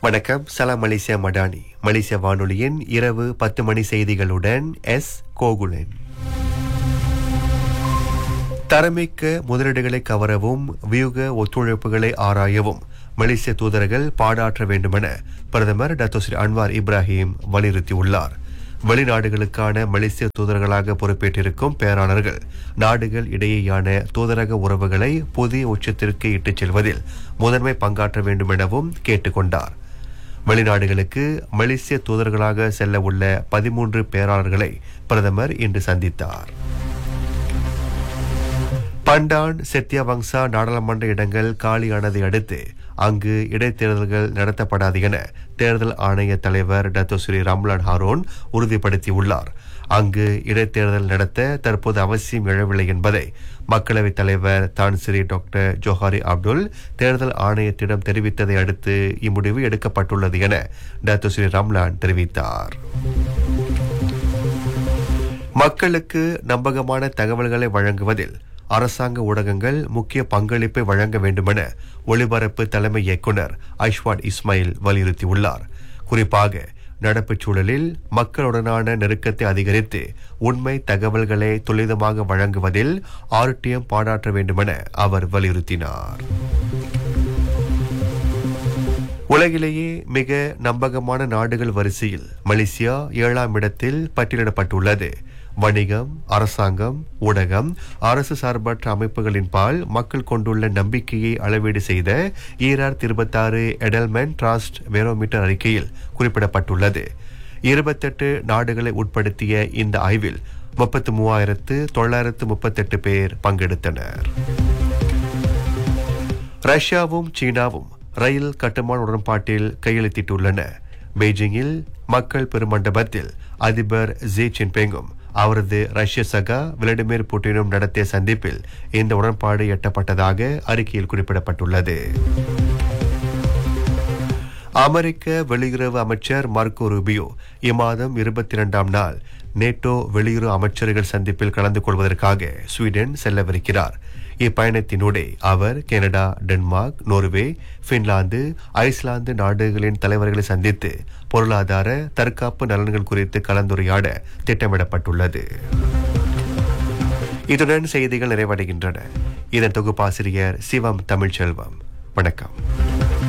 வணக்கம். சலாம் மலேசியா மடானி. மலேசிய வானொலியின் இரவு 10 மணி செய்திகளுடன் எஸ் கோகுலன். தரமிக்க முதலீடுகளை கவரவும் வியூக ஒத்துழைப்புகளை ஆராயவும் மலேசிய தூதர்கள் பாடாற்ற வேண்டுமென பிரதமர் டத்தோஸ்ரீ அன்வார் இப்ராஹிம் வலியுறுத்தியுள்ளார். வெளிநாடுகளுக்கான மலேசிய தூதர்களாக பொறுப்பேற்றிருக்கும் பேராளர்கள் நாடுகள் இடையேயான தூதரக உறவுகளை புதிய உச்சத்திற்கு இட்டுச் செல்வதில் முதன்மை பங்காற்ற வேண்டும் எனவும் கேட்டுக்கொண்டார். வெளிநாடுகளுக்கு மலேசிய தூதர்களாக செல்ல உள்ள 13 பேராளர்களை பிரதமர் இன்று சந்தித்தார். பண்டான் செத்தியாவங்சா நாடாளுமன்ற இடங்கள் காலியானதை அடுத்து அங்கு இடைத்தேர்தல்கள் நடத்தப்படாது என தேர்தல் ஆணைய தலைவர் டத்தோஸ்ரீ ரம்லான் ஹாரோன் உறுதிப்படுத்தியுள்ளார். அங்கு இடைத்தேர்தல் நடத்த தற்போது அவசியம் எழவில்லை என்பதை மக்களவைத் தலைவர் தான் ஸ்ரீ டாக்டர் ஜோஹாரி அப்துல் தேர்தல் ஆணையத்திடம் தெரிவித்ததை அடுத்து இம்முடிவு எடுக்கப்பட்டுள்ளது என டத்தோஸ்ரீ ரம்லான் தெரிவித்தார். மக்களுக்கு நம்பகமான தகவல்களை வழங்குவதில் அரசாங்க ஊடகங்கள் முக்கிய பங்களிப்பை வழங்க வேண்டுமென ஒளிபரப்பு தலைமை இயக்குனர் ஐஷ்வாட் இஸ்மாயில் வலியுறுத்தியுள்ளார். குறிப்பாக நடப்புச் சூழலில் மக்களுடனான நெருக்கத்தை அதிகரித்து உண்மை தகவல்களை துரிதமாக வழங்குவதில் ஆர்டிஎம் பாடாற்ற வேண்டுமென அவர் வலியுறுத்தினார். உலகிலேயே மிக நம்பகமான நாடுகள் வரிசையில் மலேசியா 7ஆம் இடத்தில் பட்டியலிடப்பட்டுள்ளது. வணிகம், அரசாங்கம், ஊடகம், அரசு சார்பற்ற அமைப்புகளின் பால் மக்கள் கொண்டுள்ள நம்பிக்கையை அளவீடு செய்த 2026 எடல்மென் டிரஸ்ட் பேரோமீட்டர் அறிக்கையில் குறிப்பிடப்பட்டுள்ளது. 28 நாடுகளை உட்படுத்திய இந்த ஆய்வில் 33,938 பேர் பங்கெடுத்தனர். ரஷ்யாவும் சீனாவும் ரயில் கட்டுமான உடன்பாட்டில் கையெழுத்திட்டுள்ளன. பெய்ஜிங்கில் மக்கள் பெருமண்டபத்தில் அதிபர் ஜி ஜின்பிங்கும் அவரது ரஷ்ய சகா விளாடிமிர் புட்டினும் நடத்திய சந்திப்பில் இந்த உடன்பாடு எட்டப்பட்டதாக அறிக்கையில் குறிப்பிடப்பட்டுள்ளது. அமெரிக்க வெளியுறவு அமைச்சர் மார்க்கோ ரூபியோ இம்மாதம் 22ஆம் நாள் நேட்டோ வெளியுறவு அமைச்சர்கள் சந்திப்பில் கலந்து கொள்வதற்காக ஸ்வீடன் செல்லவிருக்கிறார். இப்பயணத்தினூடே அவர் Canada, Denmark, Norway, Finland, Iceland நாடுகளின் தலைவர்களை சந்தித்து பொருளாதார தற்காப்பு நலன்கள் குறித்து கலந்துரையாட திட்டமிடப்பட்டுள்ளது. இதுடன் செய்திகள் நிறைவடைகின்றன. இதன் தொகுப்பாசிரியர் சிவம் தமிழ்ச்செல்வம். வணக்கம்.